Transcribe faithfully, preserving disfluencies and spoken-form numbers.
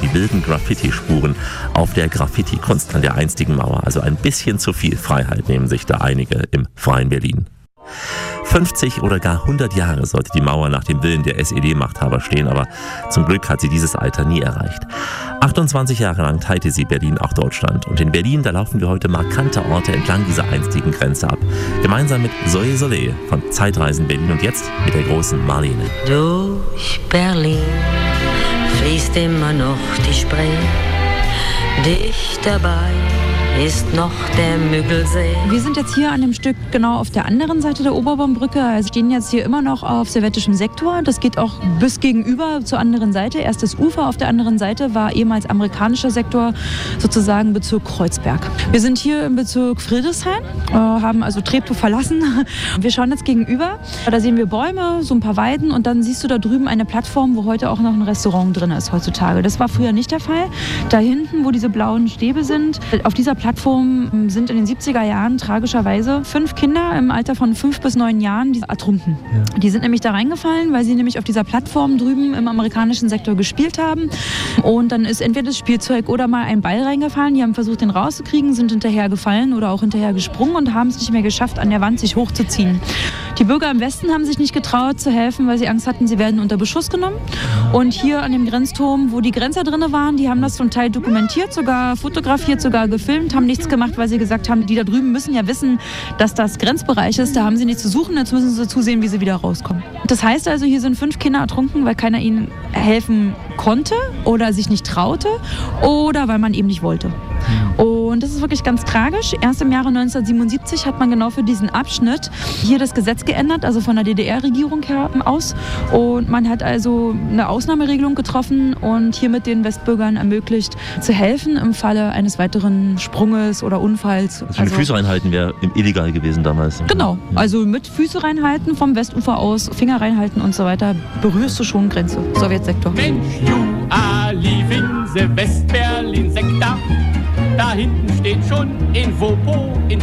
die wilden Graffiti-Spuren auf der Graffiti-Kunst an der einstigen Mauer. Also ein bisschen zu viel Freiheit nehmen sich da einige im freien Berlin. fünfzig oder gar hundert Jahre sollte die Mauer nach dem Willen der S E D-Machthaber stehen, aber zum Glück hat sie dieses Alter nie erreicht. achtundzwanzig Jahre lang teilte sie Berlin auch Deutschland. Und in Berlin, da laufen wir heute markante Orte entlang dieser einstigen Grenze ab. Gemeinsam mit Zoe Solé von Zeitreisen Berlin und jetzt mit der großen Marlene. Durch Berlin fließt immer noch die Spree, dicht dabei ist noch der Müggelsee. Wir sind jetzt hier an dem Stück genau auf der anderen Seite der Oberbaumbrücke. Wir stehen jetzt hier immer noch auf sowjetischem Sektor. Das geht auch bis gegenüber zur anderen Seite. Erst das Ufer auf der anderen Seite war ehemals amerikanischer Sektor, sozusagen Bezirk Kreuzberg. Wir sind hier im Bezirk Friedrichshain, äh, haben also Treptow verlassen. Wir schauen jetzt gegenüber. Da sehen wir Bäume, so ein paar Weiden und dann siehst du da drüben eine Plattform, wo heute auch noch ein Restaurant drin ist heutzutage. Das war früher nicht der Fall. Da hinten, wo diese blauen Stäbe sind, auf dieser Plattform sind in den siebziger Jahren tragischerweise fünf Kinder im Alter von fünf bis neun Jahren die ertrunken. Ja. Die sind nämlich da reingefallen, weil sie nämlich auf dieser Plattform drüben im amerikanischen Sektor gespielt haben. Und dann ist entweder das Spielzeug oder mal ein Ball reingefallen. Die haben versucht, den rauszukriegen, sind hinterher gefallen oder auch hinterher gesprungen und haben es nicht mehr geschafft, an der Wand sich hochzuziehen. Die Bürger im Westen haben sich nicht getraut zu helfen, weil sie Angst hatten, sie werden unter Beschuss genommen. Und hier an dem Grenzturm, wo die Grenzer drin waren, die haben das zum Teil dokumentiert, sogar fotografiert, sogar gefilmt, haben nichts gemacht, weil sie gesagt haben, die da drüben müssen ja wissen, dass das Grenzbereich ist, da haben sie nichts zu suchen, jetzt müssen sie zusehen, wie sie wieder rauskommen. Das heißt also, hier sind fünf Kinder ertrunken, weil keiner ihnen helfen konnte oder sich nicht traute oder weil man eben nicht wollte. Und das ist wirklich ganz tragisch. Erst im Jahre neunzehnhundertsiebenundsiebzig hat man genau für diesen Abschnitt hier das Gesetz geändert, also von der D D R-Regierung her aus. Und man hat also eine Ausnahmeregelung getroffen und hiermit den Westbürgern ermöglicht, zu helfen im Falle eines weiteren Sprunges oder Unfalls. Also, also Füße reinhalten wäre illegal gewesen damals. Genau, also mit Füße reinhalten, vom Westufer aus, Finger reinhalten und so weiter, berührst du schon Grenze, Sowjetsektor. Mensch, you are leaving the West-Berlin-Sektor. Da hinten steht schon in Wopo in